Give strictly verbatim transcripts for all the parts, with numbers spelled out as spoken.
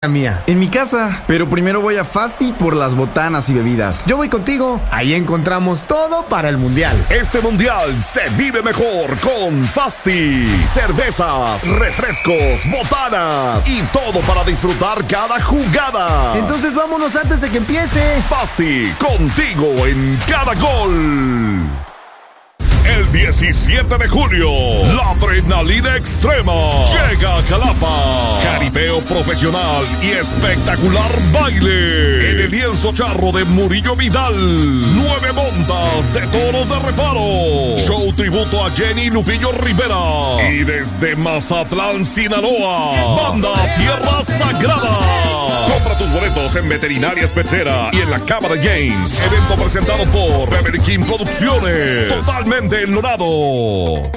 Mía, en mi casa. Pero primero voy a Fasti por las botanas y bebidas. Yo voy contigo. Ahí encontramos todo para el mundial. Este mundial se vive mejor con Fasti. Cervezas, refrescos, botanas y todo para disfrutar cada jugada. Entonces vámonos antes de que empiece. Fasti, contigo en cada gol. El diecisiete de julio, la adrenalina extrema llega a Jalapa. Jaripeo profesional y espectacular baile en el lienzo charro de Murillo Vidal. Nueve montas de toros de reparo. Show tributo a Jenny Lupillo Rivera. Y desde Mazatlán, Sinaloa, banda Tierra Sagrada. Compra tus boletos en Veterinarias Pechera y en la Cama de James. Evento presentado por Beverly King Producciones. Totalmente enlonado.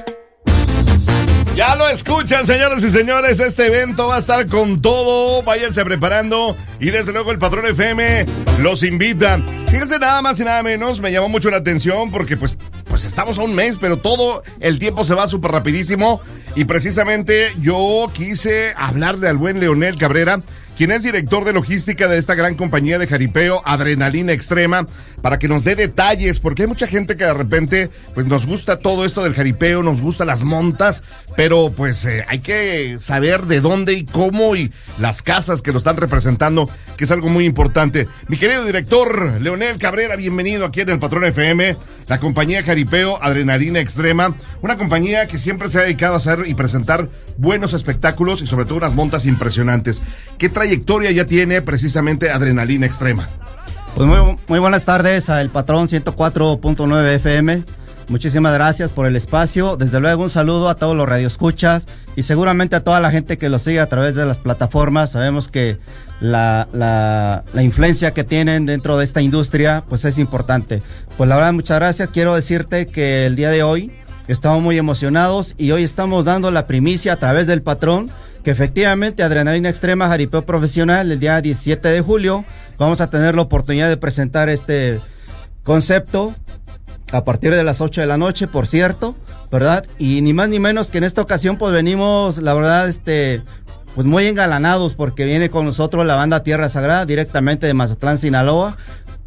Ya lo escuchan, señoras y señores. Este evento va a estar con todo. Váyanse preparando. Y desde luego el Patrón F M los invita. Fíjense, nada más y nada menos, me llamó mucho la atención porque pues, pues estamos a un mes, pero todo el tiempo se va súper rapidísimo. Y precisamente yo quise hablarle al buen Leonel Cabrera, quien es director de logística de esta gran compañía de jaripeo, Adrenalina Extrema, para que nos dé detalles, porque hay mucha gente que de repente pues nos gusta todo esto del jaripeo, nos gustan las montas, pero pues eh, hay que saber de dónde y cómo y las casas que lo están representando, que es algo muy importante. Mi querido director Leonel Cabrera, bienvenido aquí en el Patrón F M, la compañía de jaripeo Adrenalina Extrema, una compañía que siempre se ha dedicado a hacer y presentar buenos espectáculos y sobre todo unas montas impresionantes. ¿Qué trayectoria ya tiene precisamente Adrenalina Extrema? Pues muy, muy buenas tardes al Patrón ciento cuatro punto nueve F M. Muchísimas gracias por el espacio. Desde luego un saludo a todos los radioescuchas y seguramente a toda la gente que lo sigue a través de las plataformas. Sabemos que la, la, la influencia que tienen dentro de esta industria pues es importante. Pues la verdad, muchas gracias. Quiero decirte que el día de hoy estamos muy emocionados y hoy estamos dando la primicia a través del Patrón que efectivamente Adrenalina Extrema Jaripeo Profesional el día diecisiete de julio vamos a tener la oportunidad de presentar este concepto a partir de las ocho de la noche, por cierto, ¿verdad? Y ni más ni menos que en esta ocasión pues venimos, la verdad, este pues muy engalanados porque viene con nosotros la banda Tierra Sagrada directamente de Mazatlán, Sinaloa.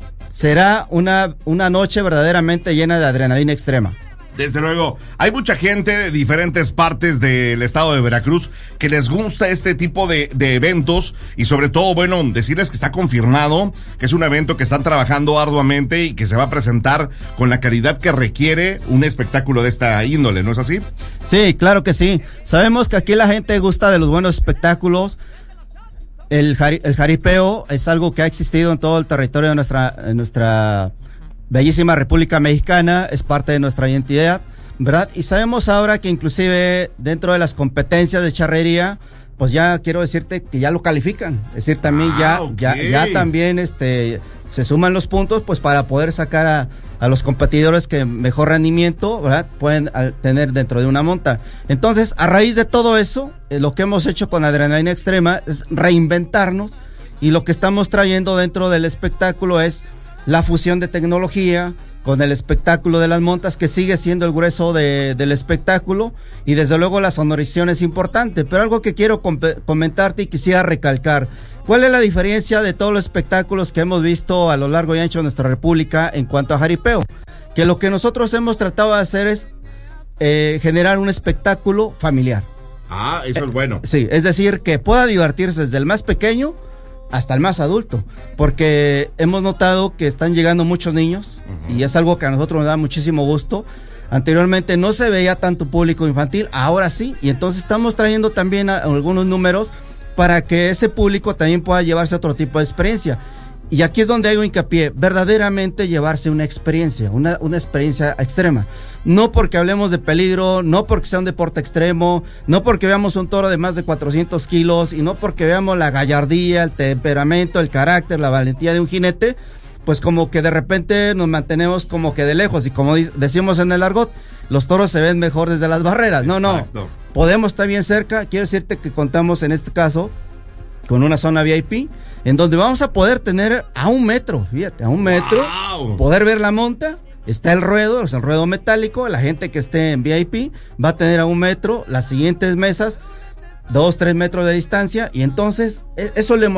Será una, una noche verdaderamente llena de adrenalina extrema. Desde luego, hay mucha gente de diferentes partes del estado de Veracruz que les gusta este tipo de, de eventos y sobre todo, bueno, decirles que está confirmado que es un evento que están trabajando arduamente y que se va a presentar con la calidad que requiere un espectáculo de esta índole, ¿no es así? Sí, claro que sí. Sabemos que aquí la gente gusta de los buenos espectáculos. El, jari, el jaripeo es algo que ha existido en todo el territorio de nuestra, de nuestra bellísima República Mexicana, es parte de nuestra identidad, ¿verdad? Y sabemos ahora que inclusive dentro de las competencias de charrería, pues ya quiero decirte que ya lo califican, es decir, también ah, ya, okay. ya, ya también este se suman los puntos pues para poder sacar a, a los competidores que mejor rendimiento, ¿verdad?, pueden tener dentro de una monta. Entonces, a raíz de todo eso, eh, lo que hemos hecho con Adrenalina Extrema es reinventarnos y lo que estamos trayendo dentro del espectáculo es la fusión de tecnología con el espectáculo de las montas, que sigue siendo el grueso de, del espectáculo, y desde luego la sonorización es importante, pero algo que quiero com- comentarte y quisiera recalcar, ¿cuál es la diferencia de todos los espectáculos que hemos visto a lo largo y ancho de nuestra república en cuanto a jaripeo? Que lo que nosotros hemos tratado de hacer es eh, generar un espectáculo familiar. Ah, eso es bueno. Eh, sí, es decir, que pueda divertirse desde el más pequeño hasta el más adulto, porque hemos notado que están llegando muchos niños, uh-huh. y es algo que a nosotros nos da muchísimo gusto. Anteriormente no se veía tanto público infantil, ahora sí, y entonces estamos trayendo también a, a algunos números para que ese público también pueda llevarse otro tipo de experiencia. Y aquí es donde hago hincapié, verdaderamente llevarse una experiencia, una, una experiencia extrema. No porque hablemos de peligro, no porque sea un deporte extremo, no porque veamos un toro de más de cuatrocientos kilos y no porque veamos la gallardía, el temperamento, el carácter, la valentía de un jinete, pues como que de repente nos mantenemos como que de lejos. Y como decimos en el argot, los toros se ven mejor desde las barreras. No, Exacto. no, podemos estar bien cerca. Quiero decirte que contamos en este caso con una zona V I P, en donde vamos a poder tener a un metro, fíjate, a un metro, wow. poder ver la monta, está el ruedo, o sea, el ruedo metálico, la gente que esté en V I P va a tener a un metro, las siguientes mesas dos, tres metros de distancia, y entonces eso le